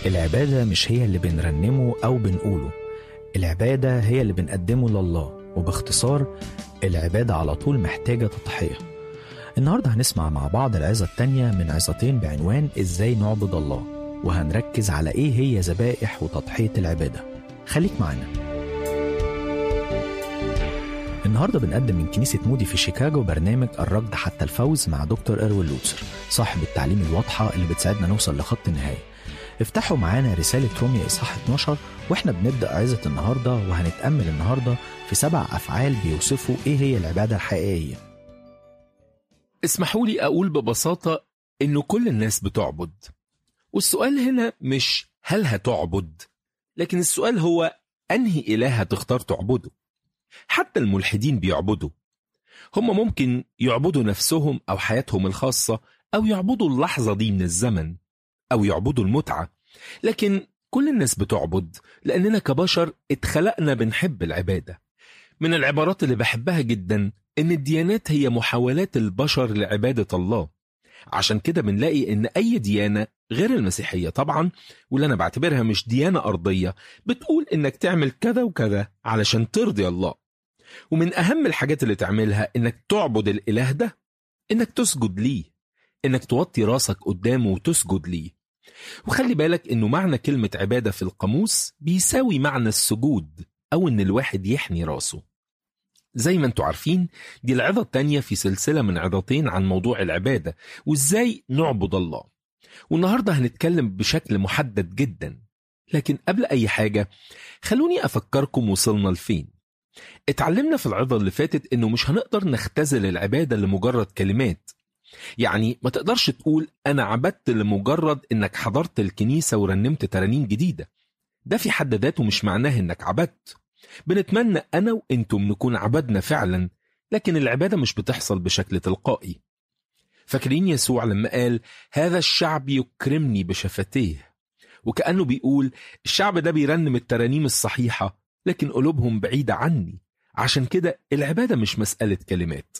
العبادة مش هي اللي بنرنمه أو بنقوله، العبادة هي اللي بنقدمه لله، وباختصار العبادة على طول محتاجة تضحية. النهاردة هنسمع مع بعض العظة التانية من عظتين بعنوان إزاي نعبد الله، وهنركز على إيه هي ذبائح وتضحية العبادة. خليك معنا. النهاردة بنقدم من كنيسة مودي في شيكاغو برنامج الركض حتى الفوز مع دكتور إروين لوتسر، صاحب التعليم الواضحة اللي بتساعدنا نوصل لخط النهاية. افتحوا معانا رسالة روميا إصحاح 12 واحنا بنبدأ عظة النهاردة، وهنتأمل النهاردة في 7 أفعال بيوصفوا إيه هي العبادة الحقيقية. اسمحوا لي أقول ببساطة إنه كل الناس بتعبد، والسؤال هنا مش هل هتعبد، لكن السؤال هو أنهي إله هتختار تعبده. حتى الملحدين بيعبدوا، هم ممكن يعبدوا نفسهم أو حياتهم الخاصة، أو يعبدوا اللحظة دي من الزمن، أو يعبدوا المتعة. لكن كل الناس بتعبد لأننا كبشر اتخلقنا بنحب العبادة. من العبارات اللي بحبها جدا إن الديانات هي محاولات البشر لعبادة الله. عشان كده بنلاقي إن أي ديانة غير المسيحية طبعا، واللي أنا بعتبرها مش ديانة أرضية، بتقول إنك تعمل كذا وكذا علشان ترضي الله. ومن أهم الحاجات اللي تعملها إنك تعبد الإله ده، إنك تسجد ليه، إنك توطي راسك قدامه وتسجد ليه. وخلي بالك إنه معنى كلمة عبادة في القاموس بيساوي معنى السجود، أو إن الواحد يحني راسه. زي ما انتوا عارفين، دي العظة التانية في سلسلة من عظتين عن موضوع العبادة وإزاي نعبد الله. والنهاردة هنتكلم بشكل محدد جدا. لكن قبل أي حاجة خلوني أفكركم وصلنا لفين. اتعلمنا في العظة اللي فاتت إنه مش هنقدر نختزل العبادة لمجرد كلمات. يعني ما تقدرش تقول أنا عبدت لمجرد إنك حضرت الكنيسة ورنمت ترانيم جديدة. ده في حد ذاته مش معناه إنك عبدت. بنتمنى أنا وإنتم نكون عبدنا فعلا، لكن العبادة مش بتحصل بشكل تلقائي. فاكرين يسوع لما قال هذا الشعب يكرمني بشفتيه، وكأنه بيقول الشعب ده بيرنم الترانيم الصحيحة لكن قلوبهم بعيدة عني. عشان كده العبادة مش مسألة كلمات.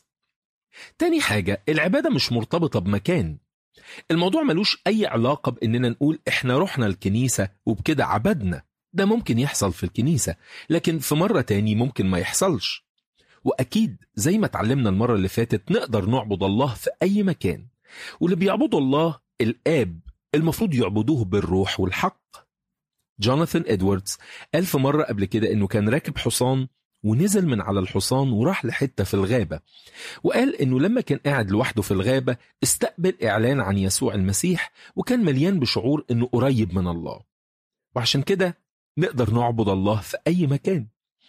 تاني حاجة، العبادة مش مرتبطة بمكان. الموضوع ملوش أي علاقة بإننا نقول إحنا رحنا الكنيسة وبكده عبدنا. ده ممكن يحصل في الكنيسة، لكن في مرة تاني ممكن ما يحصلش. وأكيد زي ما اتعلمنا المرة اللي فاتت نقدر نعبد الله في أي مكان. واللي بيعبدوا الله الآب المفروض يعبدوه بالروح والحق. جوناثان إدواردز قال في مرة قبل كده إنه كان راكب حصان ونزل من على الحصان وراح لحتة في الغابة، وقال إنه لما كان قاعد لوحده في الغابة استقبل إعلان عن يسوع المسيح، وكان مليان بشعور إنه قريب من الله. وعشان كده نقدر نعبد الله في أي مكان.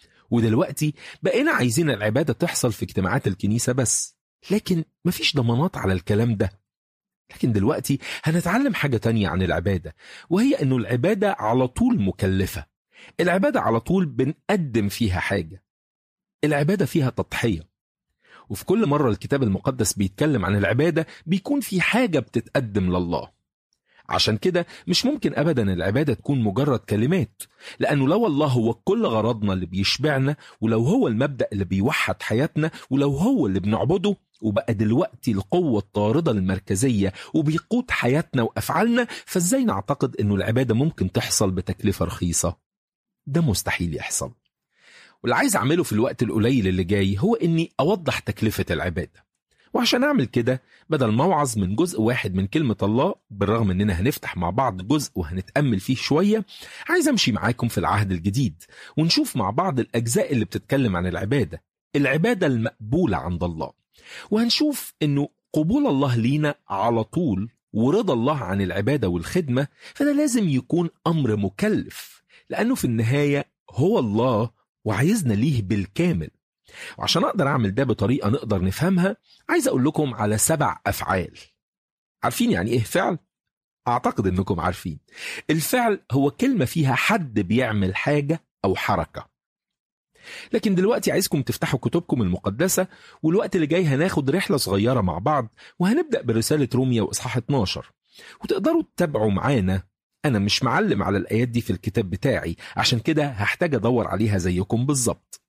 ودلوقتي بقينا عايزين العبادة تحصل في اجتماعات الكنيسة بس، لكن مفيش ضمانات على الكلام ده. لكن دلوقتي هنتعلم حاجة تانية عن العبادة، وهي إنه العبادة على طول مكلفة. العبادة على طول بنقدم فيها حاجة. العبادة فيها تضحية، وفي كل مرة الكتاب المقدس بيتكلم عن العبادة بيكون في حاجة بتتقدم لله. عشان كده مش ممكن أبدا العبادة تكون مجرد كلمات، لأنه لو الله هو كل غرضنا اللي بيشبعنا، ولو هو المبدأ اللي بيوحد حياتنا، ولو هو اللي بنعبده وبقى دلوقتي القوة الطاردة المركزية وبيقود حياتنا وأفعالنا، فازاي نعتقد أنه العبادة ممكن تحصل بتكلفة رخيصة؟ ده مستحيل يحصل. واللي عايز أعمله في الوقت القليل اللي جاي هو أني أوضح تكلفة العبادة. وعشان أعمل كده، بدل ما أوعظ من جزء واحد من كلمة الله، بالرغم أننا هنفتح مع بعض جزء وهنتأمل فيه شوية، عايز أمشي معاكم في العهد الجديد ونشوف مع بعض الأجزاء اللي بتتكلم عن العبادة، العبادة المقبولة عند الله. وهنشوف أنه قبول الله لينا على طول ورضا الله عن العبادة والخدمة، فده لازم يكون أمر مكلف، لأنه في النهاية هو الله وعايزنا ليه بالكامل. وعشان أقدر أعمل ده بطريقة نقدر نفهمها، عايز أقول لكم على 7 أفعال. عارفين يعني إيه فعل؟ أعتقد أنكم عارفين. الفعل هو كلمة فيها حد بيعمل حاجة أو حركة. لكن دلوقتي عايزكم تفتحوا كتبكم المقدسة، والوقت اللي جاي هناخد رحلة صغيرة مع بعض، وهنبدأ برسالة روميا وإصحاح 12، وتقدروا تتابعوا معانا. أنا مش معلم على الآيات دي في الكتاب بتاعي، عشان كده هحتاج أدور عليها زيكم بالظبط.